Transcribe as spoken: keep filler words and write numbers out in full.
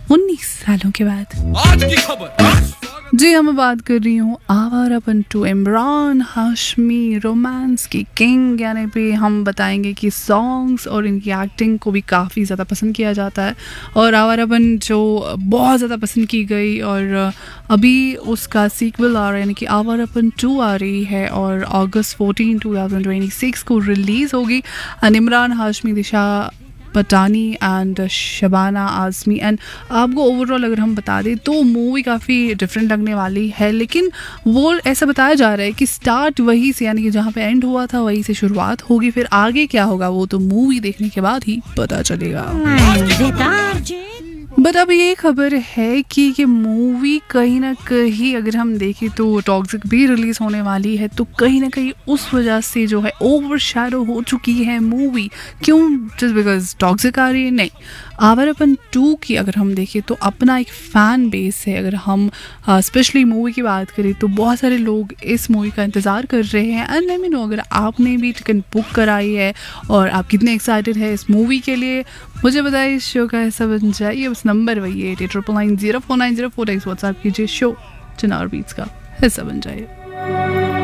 उन्नीस सालों के बाद। आज की खबर जी हाँ, मैं बात कर रही हूँ आवारापन टू। इमरान हाशमी रोमांस की किंग, यानी पे हम बताएंगे कि सॉन्ग्स और इनकी एक्टिंग को भी काफ़ी ज़्यादा पसंद किया जाता है और आवारापन जो बहुत ज़्यादा पसंद की गई और अभी उसका सीक्वल आ रहा है, यानी कि आवारापन टू आ रही है और अगस्त fourteen two thousand twenty six को रिलीज़ होगी। And Imran Hashmi, Disha Patani and Shabana Azmi. And आपको ओवरऑल अगर हम बता दें तो मूवी काफ़ी डिफरेंट लगने वाली है, लेकिन वो ऐसा बताया जा रहा है कि स्टार्ट वहीं से, यानी कि जहाँ पे एंड हुआ था वहीं से शुरुआत होगी। फिर आगे क्या होगा वो तो मूवी देखने के बाद ही पता चलेगा। बट अब ये खबर है कि ये मूवी कहीं ना कहीं अगर हम देखें तो टॉक्सिक भी रिलीज होने वाली है, तो कहीं ना कहीं उस वजह से जो है ओवर शैडो हो चुकी है मूवी। क्यों? जस्ट बिकॉज टॉक्सिक आ रही है? नहीं, आवारापन टू की अगर हम देखें तो अपना एक फ़ैन बेस है। अगर हम स्पेशली मूवी की बात करें तो बहुत सारे लोग इस मूवी का इंतज़ार कर रहे हैं। एंड लेट मी नो अगर आपने भी टिकट बुक कराई है और आप कितने एक्साइटेड है इस मूवी के लिए, मुझे बताइए। इस शो का हिस्सा बन जाइए, उस नंबर वही eight eight triple nine zero four nine zero four x WhatsApp कीजिए। शो चिनार बीट्स का हिस्सा बन जाइए।